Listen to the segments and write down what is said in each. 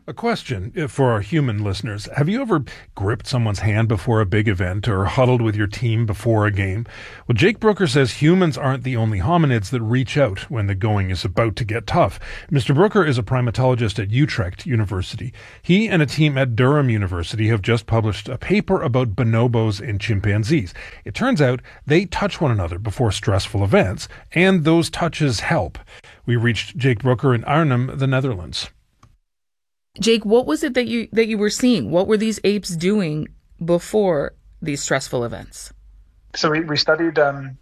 A question for our human listeners. Have you ever gripped someone's hand before a big event or huddled with your team before a game? Well, Jake Brooker says humans aren't the only hominids that reach out when the going is about to get tough. Mr. Brooker is a primatologist at Utrecht University. He and a team at Durham University have just published a paper about bonobos in chimpanzees. It turns out they touch one another before stressful events, and those touches help. We reached Jake Brooker in Arnhem, the Netherlands. Jake, what was it that you were seeing? What were these apes doing before these stressful events? So we studied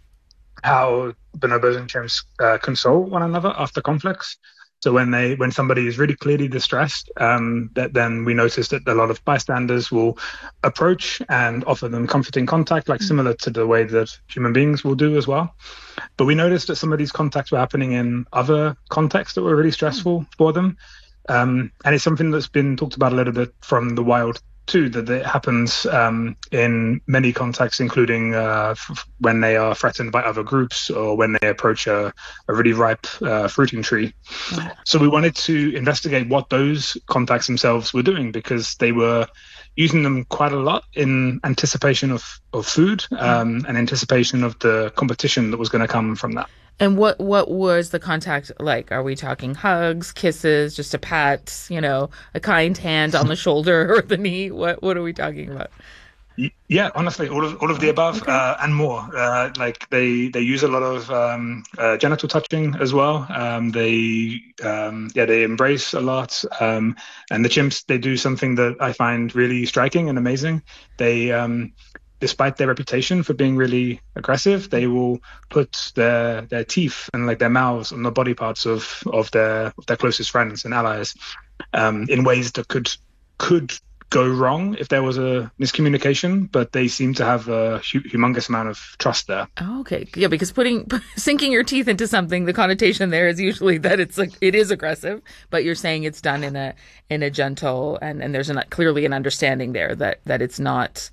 how bonobos and chimps console one another after conflicts. So when somebody is really clearly distressed, then we noticed that a lot of bystanders will approach and offer them comforting contact, like similar to the way that human beings will do as well. But we noticed that some of these contacts were happening in other contexts that were really stressful for them. And it's something that's been talked about a little bit from the wild too, that it happens in many contexts, including when they are threatened by other groups or when they approach a really ripe fruiting tree. Mm-hmm. So we wanted to investigate what those contacts themselves were doing, because they were using them quite a lot in anticipation of food and anticipation of the competition that was going to come from that. And what was the contact like? Are we talking hugs, kisses, just a pat, a kind hand on the shoulder or the knee? What are we talking about? Yeah, honestly, all of the above, okay. And more. Like they use a lot of genital touching as well. They embrace a lot. And the chimps, they do something that I find really striking and amazing. They despite their reputation for being really aggressive, they will put their teeth and like their mouths on the body parts of their closest friends and allies in ways that could go wrong if there was a miscommunication, but they seem to have a humongous amount of trust there. Oh, okay. Yeah, because sinking your teeth into something, the connotation there is usually that it is aggressive, but you're saying it's done in a gentle, and there's clearly an understanding there that it's not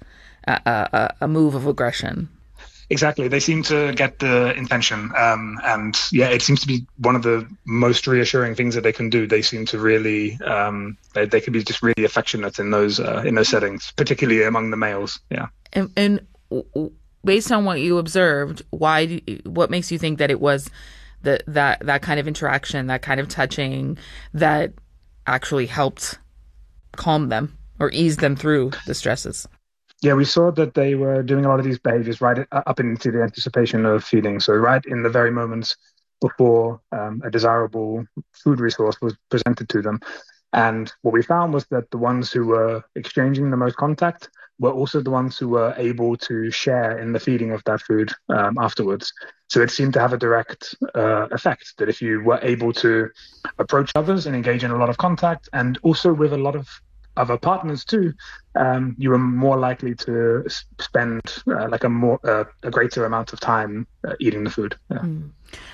a move of aggression. Exactly. They seem to get the intention. And yeah, it seems to be one of the most reassuring things that they can do. They seem to really, they can be just really affectionate in those settings, particularly among the males. Yeah. And based on what you observed, what makes you think that it was that kind of interaction, that kind of touching that actually helped calm them or ease them through the stresses? Yeah, we saw that they were doing a lot of these behaviors right up into the anticipation of feeding. So right in the very moments before a desirable food resource was presented to them. And what we found was that the ones who were exchanging the most contact were also the ones who were able to share in the feeding of that food afterwards. So it seemed to have a direct effect, that if you were able to approach others and engage in a lot of contact, and also with a lot of other partners too, you were more likely to spend a greater amount of time eating the food. Yeah. Mm.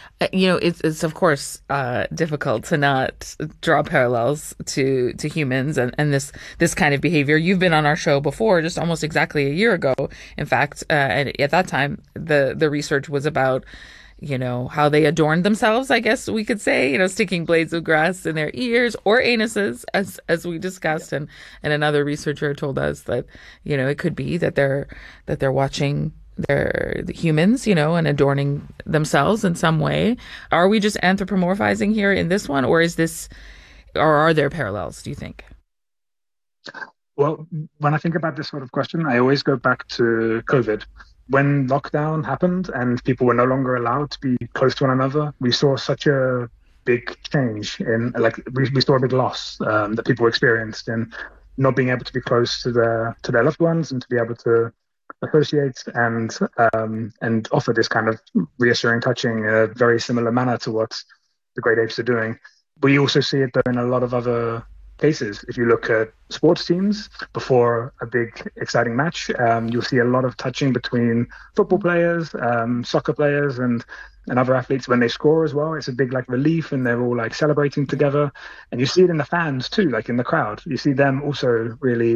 It's of course difficult to not draw parallels to humans and this kind of behavior. You've been on our show before, just almost exactly a year ago, in fact, and at that time the research was about how they adorned themselves, I guess we could say, sticking blades of grass in their ears or anuses, as we discussed. And another researcher told us that, it could be that they're watching the humans, and adorning themselves in some way. Are we just anthropomorphizing here in this one, or are there parallels, do you think? Well, when I think about this sort of question, I always go back to COVID. When lockdown happened and people were no longer allowed to be close to one another, we saw such a big change we saw a big loss that people experienced in not being able to be close to their loved ones and to be able to associate and offer this kind of reassuring touching in a very similar manner to what the great apes are doing. We also see it though in a lot of other cases. If you look at sports teams before a big exciting match, you'll see a lot of touching between football players, soccer players and other athletes when they score as well. It's a big relief, and they're all celebrating together. And you see it in the fans too, in the crowd. You see them also really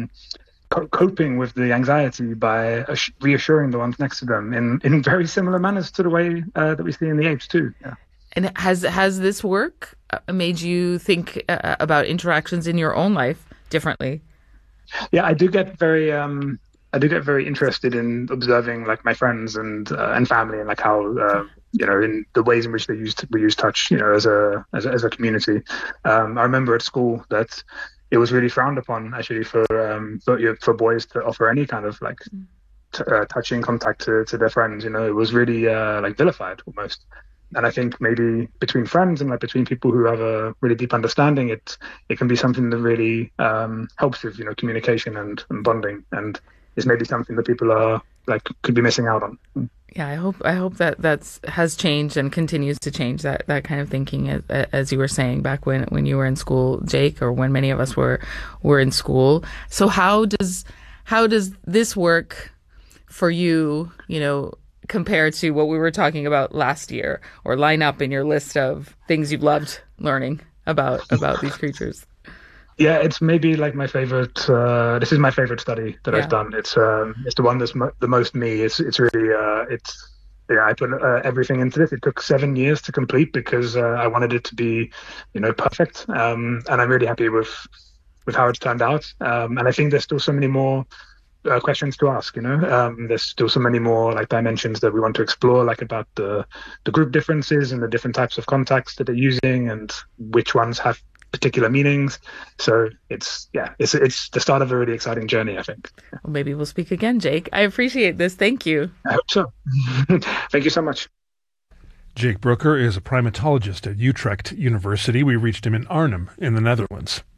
coping with the anxiety by reassuring the ones next to them in very similar manners to the way that we see in the apes too. Yeah. And has this work made you think about interactions in your own life differently? Yeah, I do get very interested in observing like my friends and family, and like how in the ways in which we use touch, as a community. I remember at school that it was really frowned upon actually for boys to offer any kind of like touching contact to their friends. It was really like vilified almost. And I think maybe between friends and like between people who have a really deep understanding, it can be something that really helps with communication and bonding, and is maybe something that people are like could be missing out on. Yeah, I hope that has changed and continues to change, that kind of thinking, as you were saying back when you were in school, Jake, or when many of us were in school. So how does this work for you, compare to what we were talking about last year, or line up in your list of things you've loved learning about these creatures? Yeah, it's maybe like my favorite. This is my favorite study that I've done. It's the one that's the most me. It's really I put everything into this. It took 7 years to complete because I wanted it to be, perfect. And I'm really happy with how it's turned out. And I think there's still so many more questions to ask. There's still so many more like dimensions that we want to explore, like about the group differences and the different types of contacts that they're using and which ones have particular meanings. So it's the start of a really exciting journey, I think. Well, maybe we'll speak again, Jake. I appreciate this. Thank you. I hope so. Thank you so much. Jake Brooker is a primatologist at Utrecht University. We reached him in Arnhem in the Netherlands.